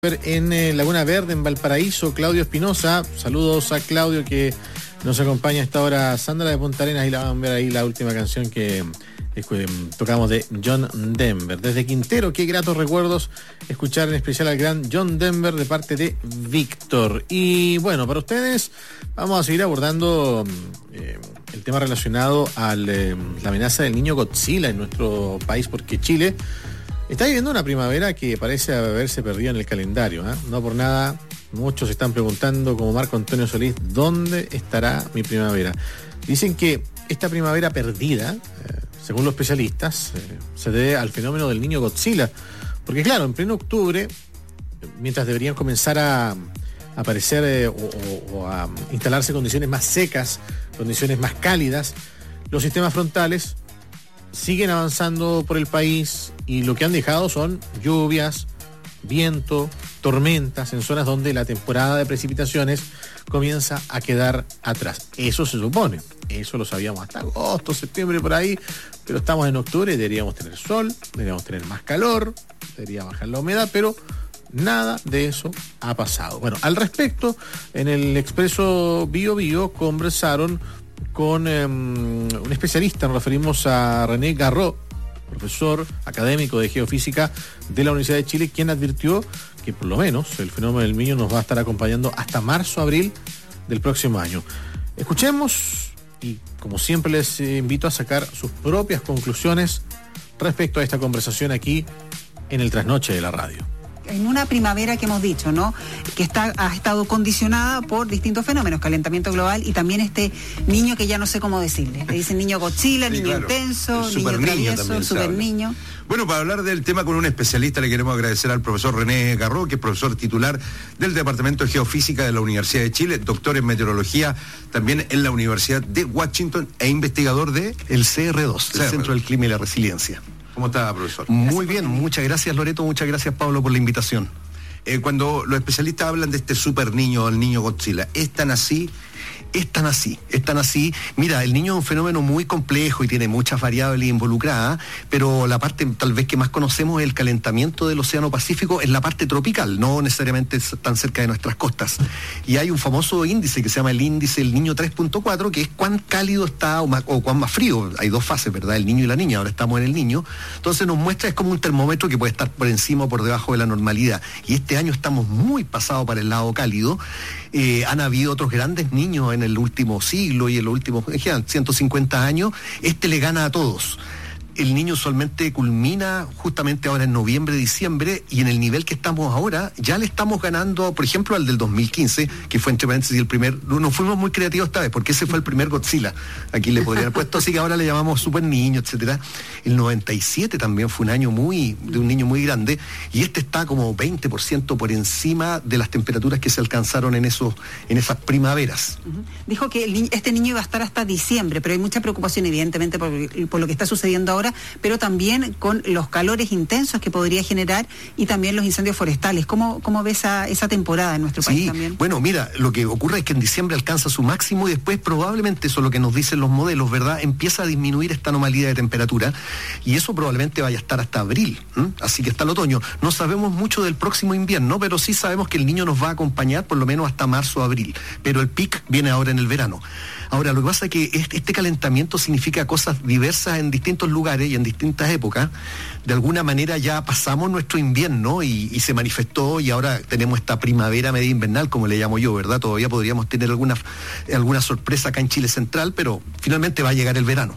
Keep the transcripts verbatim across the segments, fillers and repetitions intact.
En eh, Laguna Verde, en Valparaíso, Claudio Espinosa. Saludos a Claudio que nos acompaña a esta hora. Sandra de Punta Arenas, y la van a ver ahí la última canción que eh, tocamos de John Denver. Desde Quintero, qué gratos recuerdos escuchar en especial al gran John Denver de parte de Víctor. Y bueno, para ustedes vamos a seguir abordando eh, el tema relacionado a eh, la amenaza del niño Godzilla en nuestro país, porque Chile está viviendo una primavera que parece haberse perdido en el calendario, ¿eh? No por nada, muchos se están preguntando, como Marco Antonio Solís, ¿dónde estará mi primavera? Dicen que esta primavera perdida, eh, según los especialistas, eh, se debe al fenómeno del niño Godzilla. Porque claro, en pleno octubre, mientras deberían comenzar a aparecer eh, o, o, o a instalarse condiciones más secas, condiciones más cálidas, los sistemas frontales siguen avanzando por el país y lo que han dejado son lluvias, viento, tormentas en zonas donde la temporada de precipitaciones comienza a quedar atrás. Eso se supone, eso lo sabíamos hasta agosto, septiembre, por ahí, pero estamos en octubre y deberíamos tener sol, deberíamos tener más calor, debería bajar la humedad, pero nada de eso ha pasado. Bueno, al respecto, en el Expreso Bio Bio conversaron con eh, un especialista. Nos referimos a René Garró, profesor académico de geofísica de la Universidad de Chile, quien advirtió que por lo menos el fenómeno del Niño nos va a estar acompañando hasta marzo-abril del próximo año. Escuchemos y, como siempre, les invito a sacar sus propias conclusiones respecto a esta conversación aquí en el Trasnoche de la Radio. En una primavera que hemos dicho, ¿no? Que está, ha estado condicionada por distintos fenómenos, calentamiento global y también este niño que ya no sé cómo decirle. Le dicen niño Godzilla, sí, niño claro, intenso, niño travieso, super niño. Bueno, para hablar del tema con un especialista le queremos agradecer al profesor René Garró, que es profesor titular del Departamento de Geofísica de la Universidad de Chile, doctor en meteorología también en la Universidad de Washington e investigador de el C R dos, el Centro del Clima y la Resiliencia. ¿Cómo está, profesor? Muy bien, muchas gracias, Loreto, muchas gracias, Pablo, por la invitación. Eh, cuando los especialistas hablan de este super niño, el niño Godzilla, ¿es tan así? Es tan así, es tan así. Mira, el niño es un fenómeno muy complejo y tiene muchas variables involucradas, pero la parte tal vez que más conocemos es el calentamiento del Océano Pacífico en la parte tropical, no necesariamente tan cerca de nuestras costas. Y hay un famoso índice que se llama el índice del Niño tres punto cuatro, que es cuán cálido está o, más, o cuán más frío. Hay dos fases, ¿verdad? El niño y la niña, ahora estamos en el niño. Entonces nos muestra, es como un termómetro que puede estar por encima o por debajo de la normalidad. Y este año estamos muy pasados para el lado cálido. Eh, han habido otros grandes niños en el último siglo y en los últimos ciento cincuenta años. Este le gana a todos. El niño usualmente culmina justamente ahora en noviembre, diciembre, y en el nivel que estamos ahora, ya le estamos ganando, por ejemplo, al del dos mil quince, que fue entre paréntesis el primer, nos fuimos muy creativos esta vez, porque ese fue el primer Godzilla, aquí le podrían haber puesto, así que ahora le llamamos super niño, etcétera. El noventa y siete también fue un año muy, de un niño muy grande, y este está como veinte por ciento por encima de las temperaturas que se alcanzaron en esos, en esas primaveras. Uh-huh. Dijo que el ni- este niño iba a estar hasta diciembre, pero hay mucha preocupación, evidentemente, por, por lo que está sucediendo ahora, pero también con los calores intensos que podría generar y también los incendios forestales. ¿Cómo, cómo ves esa, esa temporada en nuestro país sí, también? Bueno, mira, lo que ocurre es que en diciembre alcanza su máximo y después probablemente, eso es lo que nos dicen los modelos, ¿verdad? Empieza a disminuir esta anomalía de temperatura y eso probablemente vaya a estar hasta abril, ¿m? Así que hasta el otoño. No sabemos mucho del próximo invierno, pero sí sabemos que el niño nos va a acompañar por lo menos hasta marzo o abril, pero el pic viene ahora en el verano. Ahora, lo que pasa es que este calentamiento significa cosas diversas en distintos lugares y en distintas épocas. De alguna manera ya pasamos nuestro invierno y, y se manifestó y ahora tenemos esta primavera media invernal, como le llamo yo, ¿verdad? Todavía podríamos tener alguna, alguna sorpresa acá en Chile Central, pero finalmente va a llegar el verano.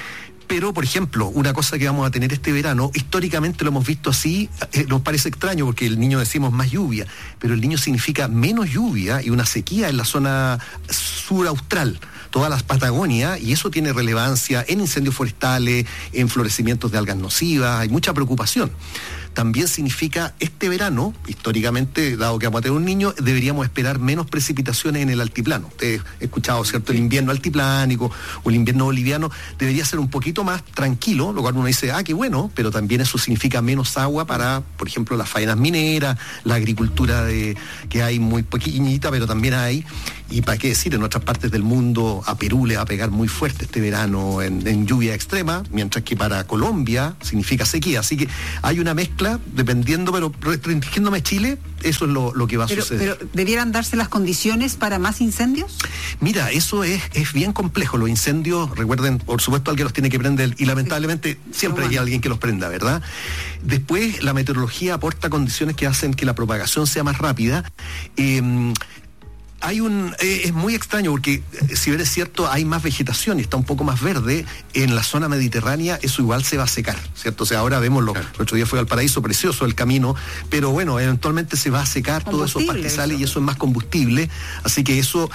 Pero, por ejemplo, una cosa que vamos a tener este verano, históricamente lo hemos visto así, eh, nos parece extraño porque el niño decimos más lluvia, pero el niño significa menos lluvia y una sequía en la zona sur austral, toda la Patagonia, y eso tiene relevancia en incendios forestales, en florecimientos de algas nocivas, hay mucha preocupación. También significa este verano, históricamente, dado que vamos a tener un niño, deberíamos esperar menos precipitaciones en el altiplano. Ustedes han escuchado, ¿cierto? El invierno altiplánico o el invierno boliviano debería ser un poquito más tranquilo, lo cual uno dice, ah, qué bueno, pero también eso significa menos agua para, por ejemplo, las faenas mineras, la agricultura de, que hay muy pequeñita, pero también hay. Y para qué decir, en otras partes del mundo a Perú le va a pegar muy fuerte este verano en, en lluvia extrema, mientras que para Colombia significa sequía. Así que hay una mezcla, dependiendo, pero restringiéndome Chile, eso es lo, lo que va a pero, suceder. Pero, ¿debieran darse las condiciones para más incendios? Mira, eso es, es bien complejo. Los incendios, recuerden, por supuesto alguien los tiene que prender y lamentablemente sí, siempre bueno. hay alguien que los prenda, ¿verdad? Después la meteorología aporta condiciones que hacen que la propagación sea más rápida. Eh, Hay un, eh, es muy extraño porque eh, si bien es cierto hay más vegetación y está un poco más verde en la zona mediterránea, eso igual se va a secar, ¿cierto? O sea, ahora vemos, lo, el otro día fue al Paraíso, precioso el camino, pero bueno, eventualmente se va a secar todos esos pastizales eso. Y eso es más combustible, así que eso,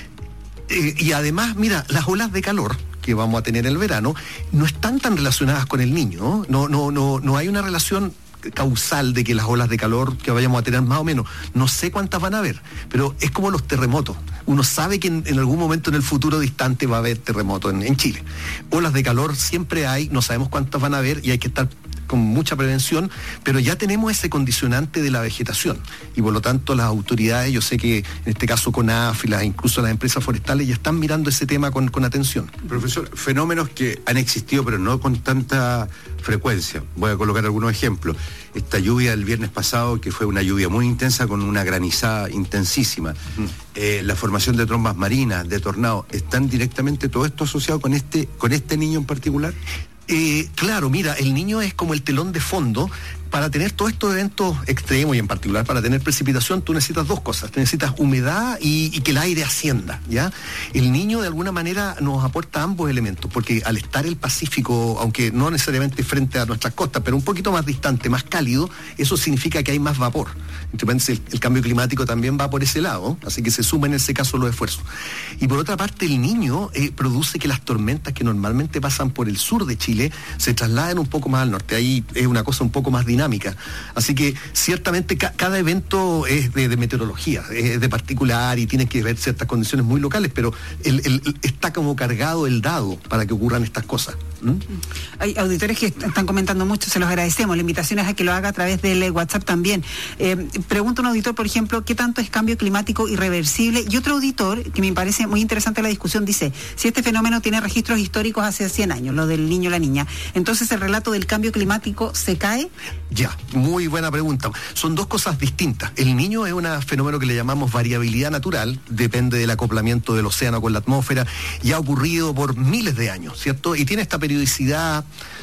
eh, y además, mira, las olas de calor que vamos a tener en el verano no están tan relacionadas con el Niño, no, no, no, no hay una relación causal de que las olas de calor que vayamos a tener más o menos, no sé cuántas van a haber, pero es como los terremotos. Uno sabe que en, en algún momento en el futuro distante va a haber terremotos en, en Chile. Olas de calor siempre hay, no sabemos cuántas van a haber y hay que estar con mucha prevención, pero ya tenemos ese condicionante de la vegetación y por lo tanto las autoridades, yo sé que en este caso CONAF y las, incluso las empresas forestales ya están mirando ese tema con, con atención. Profesor, fenómenos que han existido pero no con tanta frecuencia. Voy a colocar algunos ejemplos. Esta lluvia del viernes pasado, que fue una lluvia muy intensa con una granizada intensísima, mm. eh, la formación de trombas marinas, de tornados, ¿están directamente todo esto asociado con este, con este niño en particular? Eh, claro, mira, el Niño es como el telón de fondo. Para tener todos estos eventos extremos y en particular para tener precipitación, tú necesitas dos cosas. Tú necesitas humedad y, y que el aire ascienda, ¿ya? El Niño de alguna manera nos aporta ambos elementos, porque al estar el Pacífico, aunque no necesariamente frente a nuestras costas, pero un poquito más distante, más cálido, eso significa que hay más vapor. Entonces el, el cambio climático también va por ese lado, así que se suman en ese caso los esfuerzos. Y por otra parte, el Niño eh, produce que las tormentas que normalmente pasan por el sur de Chile se trasladen un poco más al norte. Ahí es una cosa un poco más dinámica. Así que ciertamente ca- cada evento es de, de meteorología, es de particular y tiene que ver ciertas condiciones muy locales, pero el, el, el, está como cargado el dado para que ocurran estas cosas. ¿Mm? Hay auditores que están comentando mucho, se los agradecemos. La invitación es a que lo haga a través del WhatsApp también. Eh, pregunta un auditor, por ejemplo, ¿qué tanto es cambio climático irreversible? Y otro auditor, que me parece muy interesante la discusión, dice, si este fenómeno tiene registros históricos hace cien años, lo del niño o la niña, entonces el relato del cambio climático se cae. Ya, muy buena pregunta. Son dos cosas distintas. El Niño es un fenómeno que le llamamos variabilidad natural, depende del acoplamiento del océano con la atmósfera y ha ocurrido por miles de años, ¿cierto? Y tiene esta periodicidad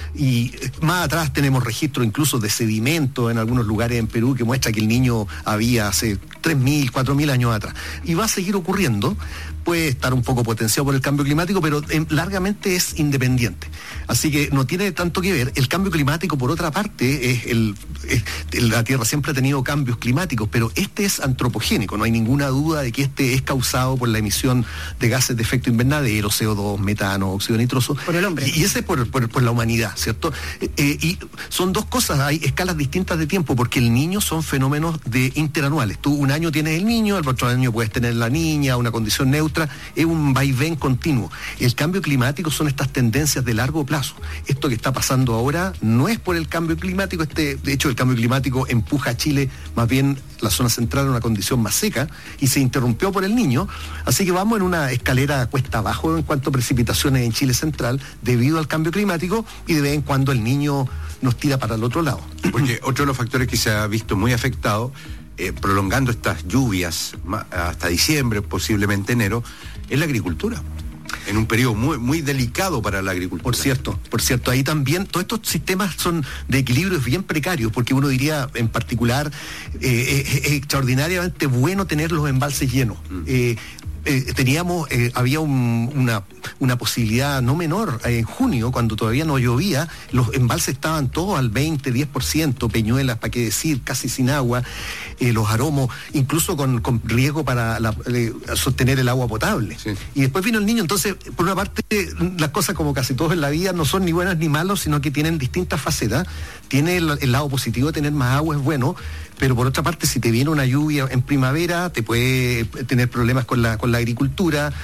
y más atrás tenemos registros incluso de sedimentos en algunos lugares en Perú que muestra que el Niño había hace tres mil, cuatro mil años atrás. Y va a seguir ocurriendo. Puede estar un poco potenciado por el cambio climático, pero eh, largamente es independiente. Así que no tiene tanto que ver. El cambio climático, por otra parte, es el, es, la Tierra siempre ha tenido cambios climáticos, pero este es antropogénico. No hay ninguna duda de que este es causado por la emisión de gases de efecto invernadero, C O dos, metano, óxido nitroso. Por el hombre. Y, y ese es por, por, por la humanidad, ¿cierto? Eh, eh, y son dos cosas, hay escalas distintas de tiempo, porque el Niño son fenómenos de interanuales. Tú un año tienes el niño, el otro año puedes tener la niña, una condición neutra. Es un vaivén continuo. El cambio climático son estas tendencias de largo plazo. Esto que está pasando ahora no es por el cambio climático, este, de hecho el cambio climático empuja a Chile más bien la zona central a una condición más seca y se interrumpió por el Niño, así que vamos en una escalera cuesta abajo en cuanto a precipitaciones en Chile central debido al cambio climático y de vez en cuando el Niño nos tira para el otro lado. Porque otro de los factores que se ha visto muy afectado Eh, prolongando estas lluvias ma, hasta diciembre, posiblemente enero, es la agricultura, en un periodo muy, muy delicado para la agricultura. Por cierto, por cierto, ahí también todos estos sistemas son de equilibrios bien precarios, porque uno diría en particular eh, es, es extraordinariamente bueno tener los embalses llenos. Mm. Eh, Eh, teníamos, eh, había un, una, una posibilidad no menor eh, en junio, cuando todavía no llovía, los embalses estaban todos al veinte, diez por ciento, Peñuelas, para qué decir, casi sin agua, eh, los aromos, incluso con, con riesgo para la, eh, sostener el agua potable. Sí. Y después vino el Niño, entonces, por una parte, las cosas como casi todos en la vida no son ni buenas ni malas, sino que tienen distintas facetas. Tiene el, el lado positivo de tener más agua, es bueno, pero por otra parte, si te viene una lluvia en primavera, te puede tener problemas con la, con la agricultura.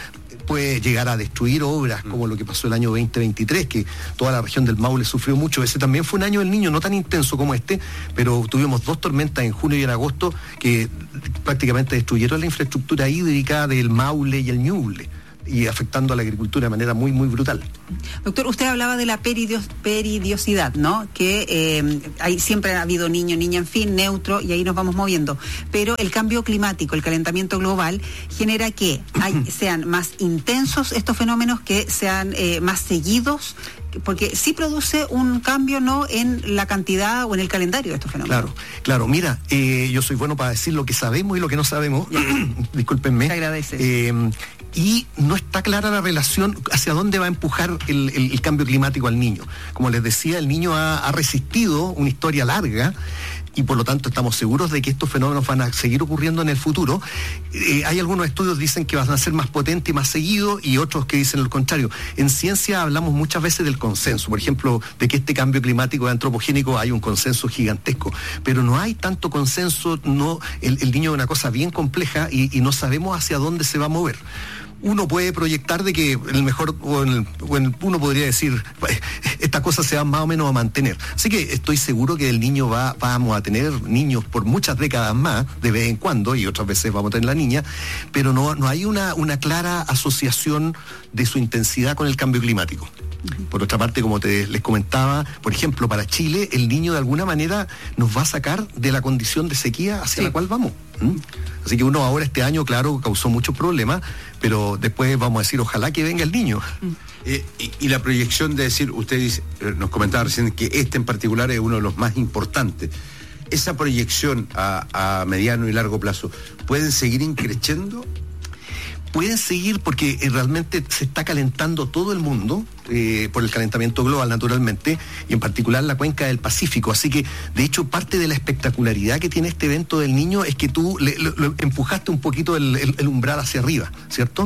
puede llegar a destruir obras, como lo que pasó el año veinte veintitrés, que toda la región del Maule sufrió mucho. Ese también fue un año del Niño, no tan intenso como este, pero tuvimos dos tormentas en junio y en agosto que prácticamente destruyeron la infraestructura hídrica del Maule y el Ñuble, y afectando a la agricultura de manera muy, muy brutal. Doctor, usted hablaba de la peridios, peridiosidad, ¿no? Que eh, hay, siempre ha habido niño, niña, en fin, neutro, y ahí nos vamos moviendo. Pero el cambio climático, el calentamiento global, genera que hay, sean más intensos estos fenómenos, que sean eh, más seguidos, porque sí produce un cambio, ¿no?, en la cantidad o en el calendario de estos fenómenos. Claro, claro. Mira, eh, yo soy bueno para decir lo que sabemos y lo que no sabemos. Discúlpenme. Te agradece. Eh, y no está clara la relación hacia dónde va a empujar el, el, el cambio climático al niño. Como les decía, el niño ha, ha resistido una historia larga, y por lo tanto estamos seguros de que estos fenómenos van a seguir ocurriendo en el futuro. Eh, hay algunos estudios que dicen que van a ser más potentes y más seguidos, y otros que dicen lo contrario. En ciencia hablamos muchas veces del consenso, por ejemplo, de que este cambio climático es antropogénico. Hay un consenso gigantesco, pero no hay tanto consenso. No, el, el niño es una cosa bien compleja, y, y no sabemos hacia dónde se va a mover. Uno puede proyectar de que el mejor, o en el, o en el, uno podría decir, esta cosa se va más o menos a mantener. Así que estoy seguro que el niño va, vamos a tener niños por muchas décadas más, de vez en cuando, y otras veces vamos a tener la niña, pero no, no hay una, una clara asociación de su intensidad con el cambio climático. Por otra parte, como te les comentaba, por ejemplo, para Chile, el niño de alguna manera nos va a sacar de la condición de sequía hacia sí. la cual vamos. ¿Mm? Así que uno ahora este año, claro, causó muchos problemas, pero después vamos a decir, ojalá que venga el niño. Mm. Eh, y, y la proyección de decir, usted dice, nos comentaba recién que este en particular es uno de los más importantes. Esa proyección a, a mediano y largo plazo, ¿pueden seguir increciendo? Pueden seguir porque eh, realmente se está calentando todo el mundo eh, por el calentamiento global, naturalmente, y en particular la cuenca del Pacífico. Así que, de hecho, parte de la espectacularidad que tiene este evento del Niño es que tú le, le, le empujaste un poquito el, el, el umbral hacia arriba, ¿cierto?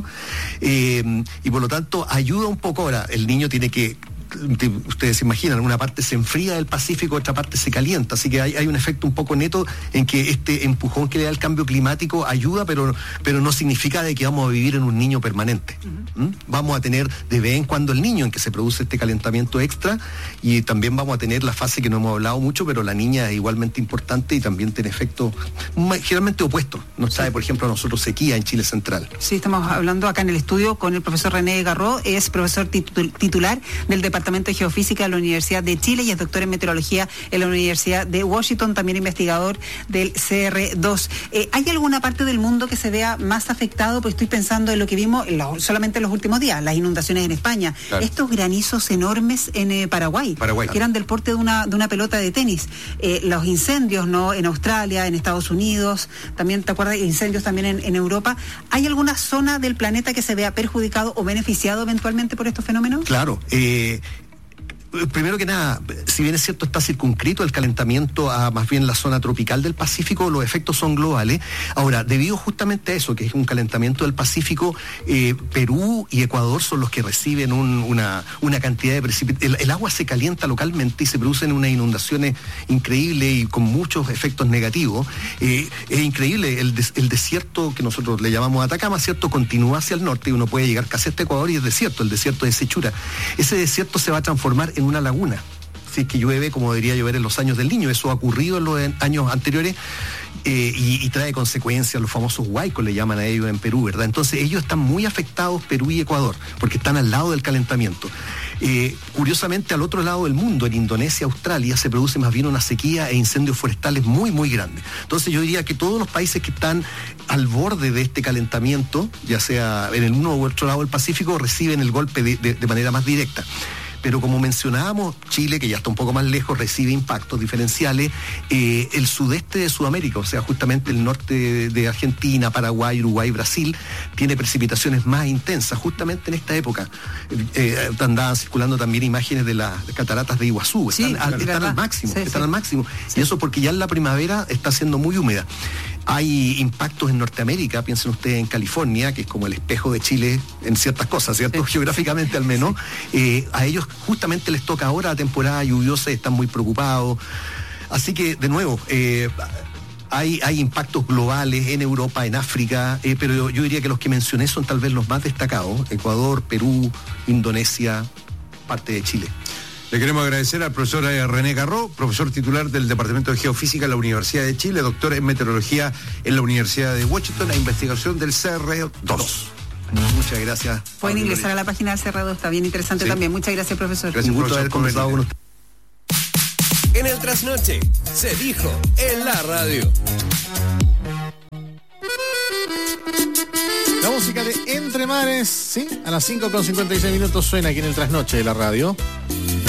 Eh, y por lo tanto ayuda un poco. Ahora, el Niño tiene que... Ustedes se imaginan, una parte se enfría del Pacífico, otra parte se calienta, así que hay, hay un efecto un poco neto en que este empujón que le da el cambio climático ayuda, pero, pero no significa de que vamos a vivir en un niño permanente. Uh-huh. ¿Mm? Vamos a tener de vez en cuando el niño en que se produce este calentamiento extra, y también vamos a tener la fase que no hemos hablado mucho, pero la niña es igualmente importante y también tiene efectos generalmente opuestos. Nos trae, por ejemplo, a nosotros sequía en Chile central. Sí, estamos hablando acá en el estudio con el profesor René Garró, es profesor titul- titular del Departamento de Geofísica de la Universidad de Chile y es doctor en meteorología en la Universidad de Washington, también investigador del C R dos. Eh, ¿Hay alguna parte del mundo que se vea más afectado? Pues estoy pensando en lo que vimos en lo, solamente en los últimos días, las inundaciones en España, claro. Estos granizos enormes en eh, Paraguay, Paraguay, que eran del porte de una, de una pelota de tenis, eh, los incendios, ¿no?, en Australia, en Estados Unidos, también, ¿te acuerdas? Incendios también en, en Europa. ¿Hay alguna zona del planeta que se vea perjudicado o beneficiado eventualmente por estos fenómenos? Claro, eh... primero que nada, si bien es cierto está circunscrito el calentamiento a más bien la zona tropical del Pacífico, los efectos son globales. Ahora, debido justamente a eso, que es un calentamiento del Pacífico, eh, Perú y Ecuador son los que reciben un, una, una cantidad de precipitaciones. El, el agua se calienta localmente y se producen unas inundaciones increíbles y con muchos efectos negativos. Eh, es increíble, el, des, el desierto que nosotros le llamamos Atacama, ¿cierto?, continúa hacia el norte y uno puede llegar casi hasta Ecuador y es desierto, el desierto de Sechura. Ese desierto se va a transformar en una laguna, si es que llueve como debería llover en los años del Niño. Eso ha ocurrido en los años anteriores eh, y, y trae consecuencias, los famosos huaicos le llaman a ellos en Perú, ¿verdad? Entonces ellos están muy afectados, Perú y Ecuador, porque están al lado del calentamiento. Eh, curiosamente, al otro lado del mundo, en Indonesia, Australia, se produce más bien una sequía e incendios forestales muy, muy grandes. Entonces yo diría que todos los países que están al borde de este calentamiento, ya sea en el uno u otro lado del Pacífico, reciben el golpe de, de, de manera más directa. Pero como mencionábamos, Chile, que ya está un poco más lejos, recibe impactos diferenciales. Eh, el sudeste de Sudamérica, o sea, justamente el norte de, de Argentina, Paraguay, Uruguay, Brasil, tiene precipitaciones más intensas, justamente en esta época. Eh, andaban circulando también imágenes de las cataratas de Iguazú, sí, están, al, están al máximo, sí, están sí. al máximo. Sí. Y eso porque ya en la primavera está siendo muy húmeda. Hay impactos en Norteamérica, piensen ustedes en California, que es como el espejo de Chile en ciertas cosas, ¿cierto? Sí. Geográficamente al menos. Eh, a ellos justamente les toca ahora la temporada lluviosa y están muy preocupados. Así que, de nuevo, eh, Hay, hay impactos globales en Europa, en África, eh, pero yo, yo diría que los que mencioné son tal vez los más destacados. Ecuador, Perú, Indonesia, parte de Chile. Le queremos agradecer al profesor René Garró, profesor titular del Departamento de Geofísica de la Universidad de Chile, doctor en Meteorología en la Universidad de Washington, a investigación del C R dos. Muchas gracias. Pueden ingresar a la página del C R dos, está bien interesante, sí, también. Muchas gracias, profesor. Gracias, un gusto haber conversado con usted. En el trasnoche se dijo en la radio. La música de Entre Mares, ¿sí? A las cinco con cincuenta y seis minutos suena aquí en el trasnoche de la radio.